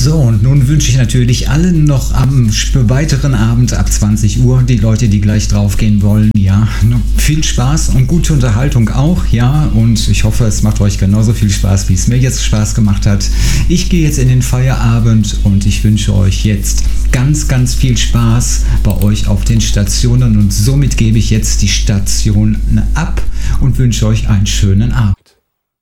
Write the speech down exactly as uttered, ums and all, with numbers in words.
So, und nun wünsche ich natürlich allen noch am weiteren Abend ab zwanzig Uhr, die Leute, die gleich draufgehen wollen, ja, viel Spaß und gute Unterhaltung auch, ja, und ich hoffe, es macht euch genauso viel Spaß, wie es mir jetzt Spaß gemacht hat. Ich gehe jetzt in den Feierabend und ich wünsche euch jetzt ganz, ganz viel Spaß bei euch auf den Stationen und somit gebe ich jetzt die Station ab und wünsche euch einen schönen Abend.